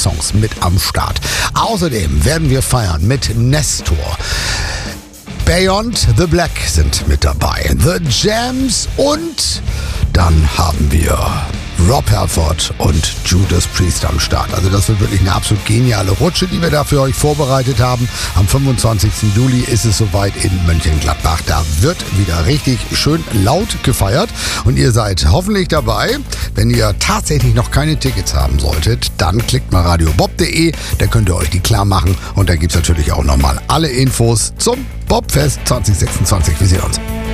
Songs mit am Start. Außerdem werden wir feiern mit Nestor. Beyond the Black sind mit dabei. The Jams und dann haben wir Rob Halford und Judas Priest am Start. Also das wird wirklich eine absolut geniale Rutsche, die wir da für euch vorbereitet haben. Am 25. Juli ist es soweit in Mönchengladbach. Da wird wieder richtig schön laut gefeiert und ihr seid hoffentlich dabei. Wenn ihr tatsächlich noch keine Tickets haben solltet, dann klickt mal radiobob.de, da könnt ihr euch die klar machen und da gibt es natürlich auch nochmal alle Infos zum Bobfest 2026. Wir sehen uns.